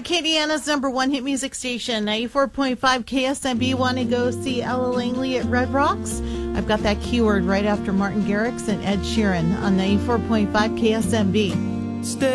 right, Acadiana's number one hit music station, 94.5 KSMB. Want to go see Ella Langley at Red Rocks? I've got that keyword right after Martin Garrix and Ed Sheeran on 94.5 KSMB.